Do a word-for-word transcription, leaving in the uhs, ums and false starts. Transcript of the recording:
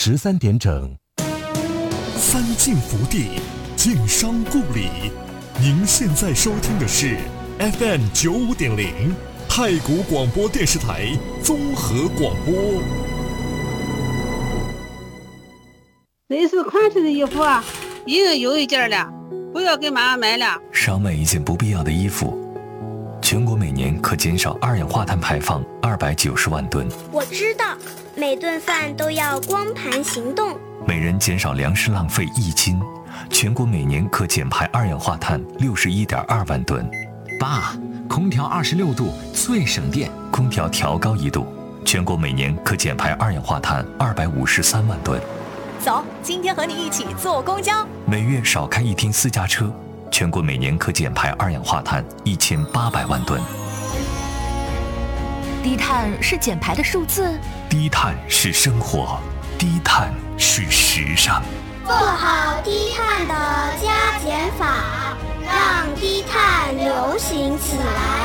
十三点整。 三晋福地，晋商故里。您现在收听的是 F M 九五点零太谷广播电视台综合广播。 蕾丝款式的衣服啊，已经有一件了，不要给妈妈买了。 少买一件不必要的衣服，全国每年可减少二氧化碳排放二百九十万吨。 我知道，每顿饭都要光盘行动。 每人减少粮食浪费一斤，全国每年可减排二氧化碳六十一点二万吨。 爸，空调二十六度最省电， 空调调高一度，全国每年可减排二氧化碳二百五十三万吨。 走，今天和你一起坐公交， 每月少开一天私家车，全国每年可减排二氧化碳一千八百万吨。 低碳是减排的数字， 低碳是生活，低碳是时尚。 做好低碳的加减法，让低碳流行起来。